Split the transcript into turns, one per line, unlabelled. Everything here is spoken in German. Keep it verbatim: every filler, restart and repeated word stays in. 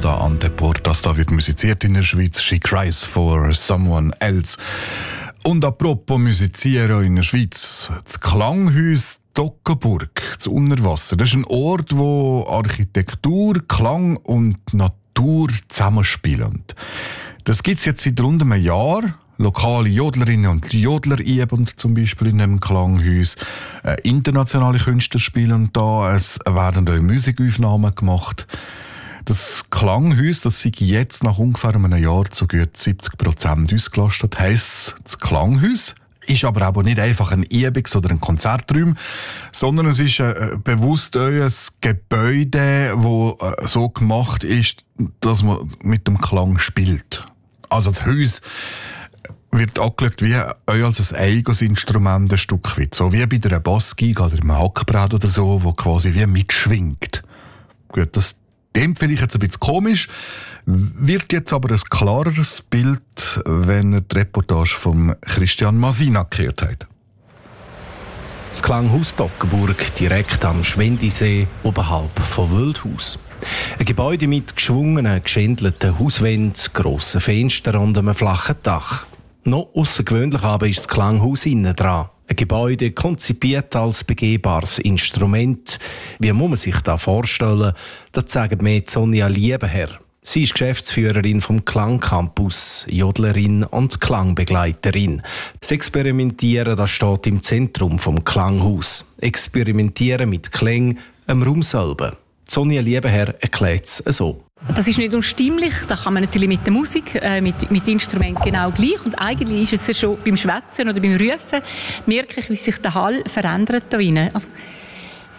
Ada Anteportas. Da wird musiziert in der Schweiz. She cries for someone else. Und apropos musizieren in der Schweiz. Das Klanghaus Toggenburg, zu Unterwasser. Das ist ein Ort, wo Architektur, Klang und Natur zusammenspielen. Das gibt es jetzt seit rund einem Jahr. Lokale Jodlerinnen und Jodler üben zum Beispiel in einem Klanghaus. Äh, internationale Künstler spielen da. Es werden auch Musikaufnahmen gemacht. Das Klanghaus, das sei jetzt nach ungefähr einem Jahr zu gut siebzig Prozent ausgelastet. Heisst, das Klanghaus ist aber auch nicht einfach ein Übungs- oder ein Konzertraum, sondern es ist äh, bewusst ein Gebäude, das äh, so gemacht ist, dass man mit dem Klang spielt. Also das Haus wird angeschaut wie als ein eigenes Instrument ein Stück weit. So wie bei einer Bassgeige oder einem Hackbrett oder so, wo quasi wie mitschwingt. Gut, das klingt vielleicht jetzt ein bisschen komisch, wird jetzt aber ein klareres Bild, wenn ihr die Reportage von Christian Masina gehört habt.
Das Klanghaus Toggenburg, direkt am Schwendisee, oberhalb von Wildhaus. Ein Gebäude mit geschwungenen, geschändelten Hauswänden, grossen Fenstern und einem flachen Dach. Noch außergewöhnlich aber ist das Klanghaus innen dran. Ein Gebäude konzipiert als begehbares Instrument. Wie muss man sich das vorstellen? Das sagt mir Sonja Liebenherr. Sie ist Geschäftsführerin vom Klangcampus, Jodlerin und Klangbegleiterin. Das Experimentieren, das steht im Zentrum vom Klanghaus. Experimentieren mit Klängen am Raum selber. Sonja Liebenherr erklärt es so.
Das ist nicht nur stimmlich, das kann man natürlich mit der Musik, äh, mit, mit Instrumenten genau gleich. Und eigentlich ist es ja schon beim Schwätzen oder beim Rufen, merke ich, wie sich der Hall verändert da drinnen. Also,